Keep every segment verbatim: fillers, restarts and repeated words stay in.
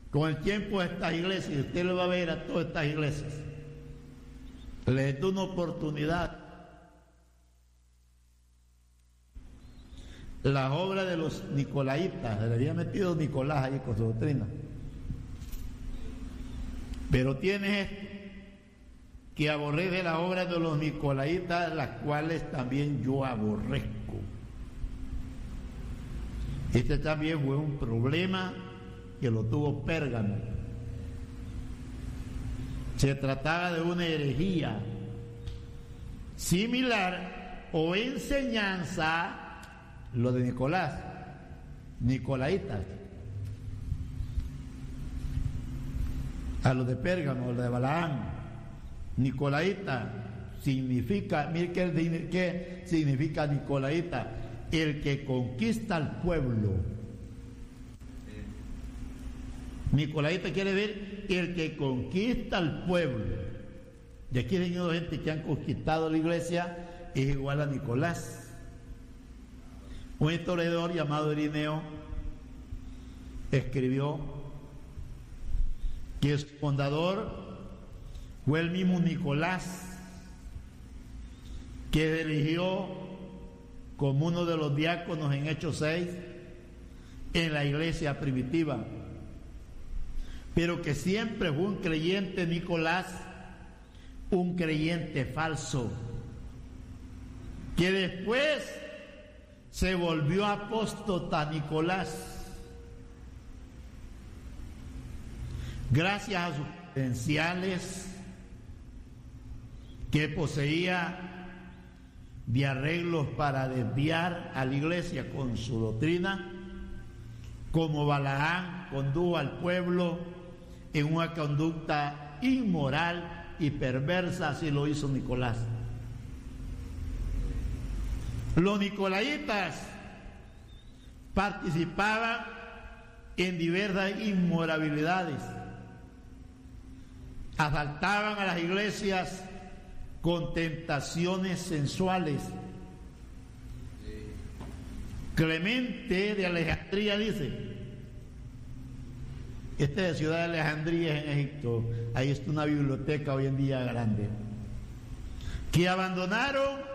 Con el tiempo estas iglesias, y usted lo va a ver a todas estas iglesias, les da una oportunidad. Las obras de los nicolaitas, le había metido Nicolás ahí con su doctrina. Pero tiene esto, que aborrece las obras de los nicolaitas, las cuales también yo aborrezco. Este también fue un problema que lo tuvo Pérgamo. Se trataba de una herejía similar o enseñanza, lo de Nicolás, nicolaitas, a los de Pérgamo, los de Balaam. Nicolaita significa, mire qué, qué significa Nicolaita, el que conquista al pueblo. Nicolaita quiere decir el que conquista al pueblo. Y aquí hay gente que han conquistado la iglesia, es igual a Nicolás. Un historiador llamado Irineo escribió que su fundador fue el mismo Nicolás, que se eligió como uno de los diáconos en Hechos seis en la iglesia primitiva, pero que siempre fue un creyente Nicolás, un creyente falso, que después se volvió apóstata Nicolás, gracias a sus credenciales que poseía de arreglos para desviar a la iglesia con su doctrina, como Balaam condujo al pueblo en una conducta inmoral y perversa, así lo hizo Nicolás. Los nicolaitas participaban en diversas inmoralidades, asaltaban a las iglesias con tentaciones sensuales. Clemente de Alejandría dice, esta es la ciudad de Alejandría en Egipto, ahí está una biblioteca hoy en día grande, que abandonaron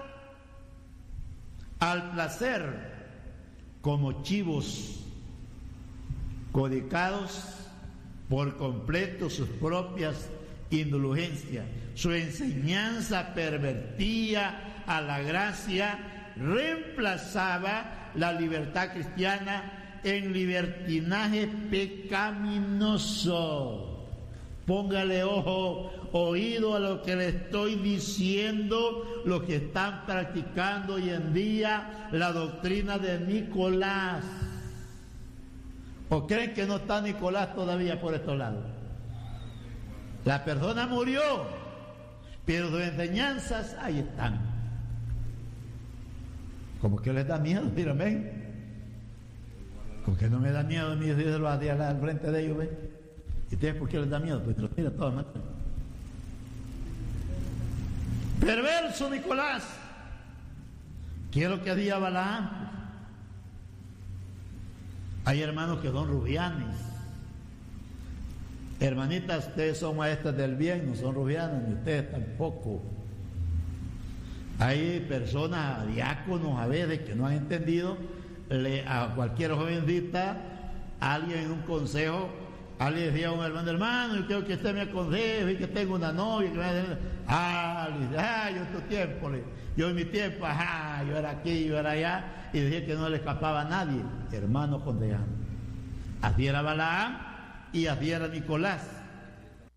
al placer como chivos codicados por completo sus propias indulgencias. Su enseñanza pervertía a la gracia, reemplazaba la libertad cristiana en libertinaje pecaminoso. Póngale ojo, oído a lo que le estoy diciendo, los que están practicando hoy en día la doctrina de Nicolás. ¿O creen que no está Nicolás todavía por estos lados? La persona murió, pero sus enseñanzas ahí están. Como que les da miedo, dígame. Como que no me da miedo a mí decirlo al frente de ellos, ¿ven? ¿Y ustedes por qué les da miedo? Pues te los mira todos, ¿no? Perverso Nicolás. ¿Qué es lo que hacía Balaam? Hay hermanos que son rufianes. Hermanitas, ustedes son maestras del bien, no son rufianas, ni ustedes tampoco. Hay personas, diáconos a veces, que no han entendido, le, a cualquier jovencita, alguien en un consejo, alguien decía a un hermano, hermano, yo quiero que usted me aconseje, que tengo una novia, que me va a ah, le dice, ah, yo en tu tiempo, le, yo en mi tiempo, ajá, yo era aquí, yo era allá, y decía que no le escapaba a nadie, hermano consejando. Así era Balaam y así era Nicolás.